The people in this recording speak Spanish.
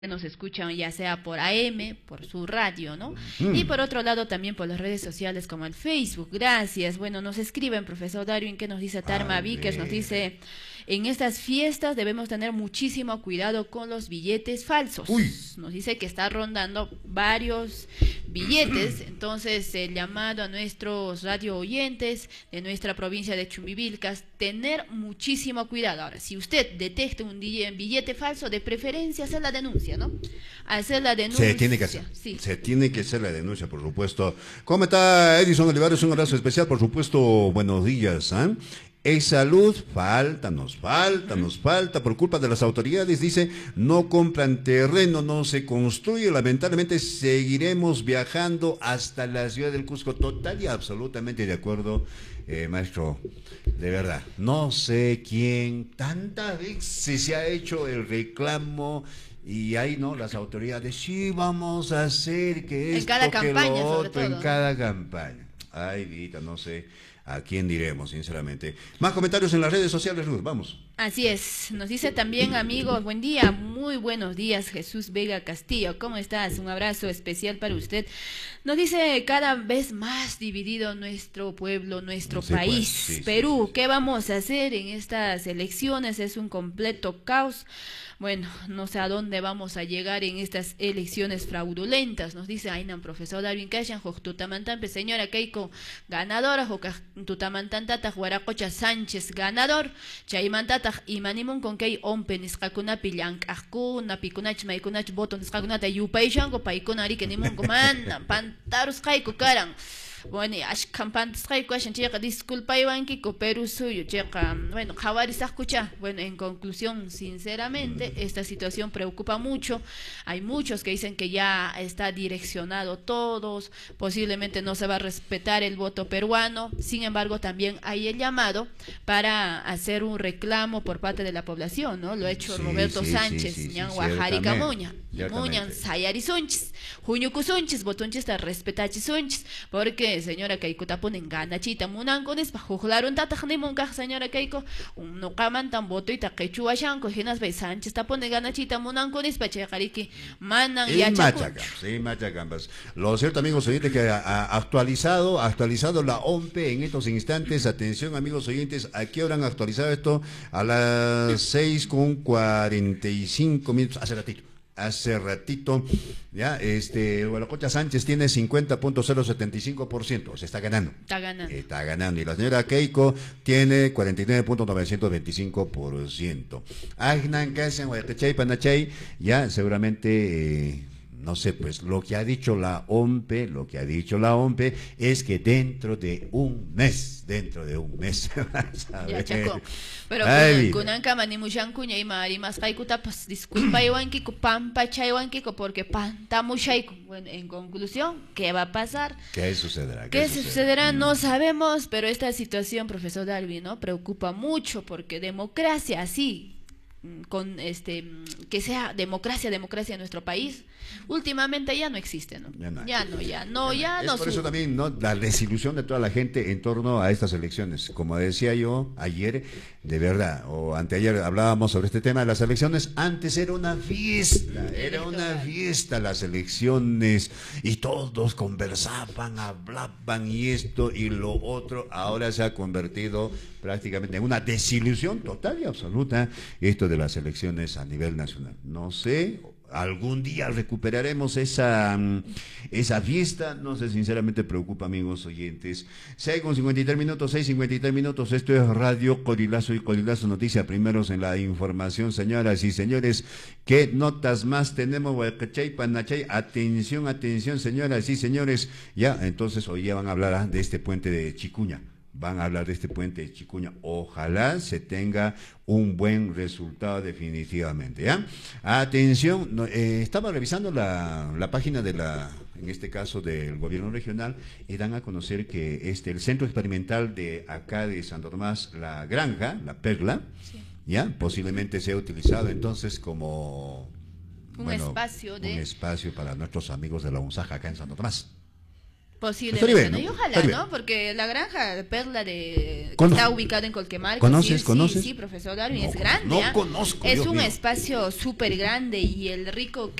nos escuchan ya sea por AM, por su radio, ¿no? Y por otro lado también por las redes sociales como el Facebook. Gracias. Bueno, nos escriben, profesor Darwin, que nos dice Tarma Víquez, nos dice, en estas fiestas debemos tener muchísimo cuidado con los billetes falsos. Nos dice que está rondando varios billetes, entonces el llamado a nuestros radio oyentes de nuestra provincia de Chumbivilcas, tener muchísimo cuidado. Ahora, si usted detecta un billete falso, de preferencia hacer la denuncia, ¿no? Hacer la denuncia. Se tiene que hacer. Sí. Se tiene que hacer la denuncia, por supuesto. ¿Cómo está Edison Olivares? Un abrazo especial, por supuesto. Buenos días, ¿eh? Salud, nos falta, por culpa de las autoridades, dice, no compran terreno, no se construye, lamentablemente seguiremos viajando hasta la ciudad del Cusco, total y absolutamente de acuerdo, maestro, de verdad, no sé quién, tantas veces se ha hecho el reclamo, y ahí no, las autoridades, sí, vamos a hacer que esto, en cada campaña, que lo otro, sobre todo, en cada campaña, ay, Vita, no sé. ¿A quién diremos, sinceramente? Más comentarios en las redes sociales, Ruth, vamos. Así es, nos dice también, amigos, buen día, muy buenos días, Jesús Vega Castillo, ¿cómo estás? Un abrazo especial para usted. Nos dice, cada vez más dividido nuestro pueblo, nuestro país, pues, sí, Perú, sí. ¿Qué vamos a hacer en estas elecciones? Es un completo caos. Bueno, no sé a dónde vamos a llegar en estas elecciones fraudulentas, nos dice Ainan, profesor Darwin Kashan, Tutamantampe, señora Keiko, ganadora, Tutamantantatah, Huaracocha Sánchez, ganador, Chaimantata, Imanimun con Kei Ompe, Niscacunapi, Yankakuna, Picunach, Maikunach, Boton, Niscacunata, Yupaishango, Paikunari, que Nimun Coman, Pantarus Kaiko Karan. Bueno, ashkampantas qaykuashan chiqa disculpaywankiku Perú suyo chiqa, bueno, jawaris escucha. Bueno, en conclusión, sinceramente, esta situación preocupa mucho. Hay muchos que dicen que ya está direccionado todos, posiblemente no se va a respetar el voto peruano. Sin embargo, también hay el llamado para hacer un reclamo por parte de la población, ¿no? Lo ha hecho Roberto Sánchez, ñan Guajarica Muña, Muñan Sayari Sunchis, Juñuku Sunchis, Botunchis, respetachi Sunchis, porque señora Keiko taponen ganachita munancones pa juglaron tatajnimunca señora Keiko no caman tan voto y taquechua shanco genas be Sánchez taponen ganachita munancones pa checariki manan y machacambas. Lo cierto, amigos oyentes, que ha actualizado la OMPE en estos instantes. Atención, amigos oyentes, ¿a qué hora han actualizado esto? A las 6:45 hace ratito, ya, Huaracocha Sánchez tiene 50.075%, se está ganando. Está ganando. Y la señora Keiko tiene 49.925%. Agnan Kasen, Huayatechay, Panachay, ya seguramente, no sé, pues lo que ha dicho la OMPE, es que dentro de un mes, ya chacó. Pero kunan kama ni mushankuña y marimas kaikuta pues disculpa iwankiku pampa chaywankiku porque panta mushaiku. Bueno, en conclusión, ¿qué va a pasar? ¿Qué sucederá? ¿Qué sucederá? No sabemos, pero esta situación, profesor Darwin, ¿no? Preocupa mucho porque democracia así, con que sea democracia en nuestro país, últimamente ya no existe, ¿no? Ya no. Es por eso también, ¿no?, la desilusión de toda la gente en torno a estas elecciones. Como decía yo ayer, de verdad, o anteayer hablábamos sobre este tema de las elecciones. Antes era una fiesta, las elecciones, y todos conversaban, hablaban y esto y lo otro. Ahora se ha convertido prácticamente en una desilusión total y absoluta esto de las elecciones a nivel nacional. No sé, algún día recuperaremos esa fiesta, no sé, sinceramente preocupa, amigos oyentes. 6:53 minutos, esto es Radio Colilazo y Colilazo Noticia, primeros en la información, señoras y señores. ¿Qué notas más tenemos? Atención, señoras y señores. Ya, entonces hoy ya van a hablar de este puente de Chicuña. Ojalá se tenga un buen resultado definitivamente, ¿ya? Atención, estaba revisando la página en este caso del gobierno regional, y dan a conocer que el centro experimental de acá de Santo Tomás, la granja, la Perla, sí, ya, posiblemente sea utilizado entonces como un espacio para nuestros amigos de la UNSAJ acá en Santo Tomás. Posiblemente, ¿no? Y ojalá, estaría bien. ¿no? Porque la granja Perla que Cono- está ubicada en Colquemarco, ¿Conoces? sí, ¿Conoces? sí, profesor Darwin, es No, grande, no ¿ah? conozco, Es Dios un mío. espacio súper grande y el rico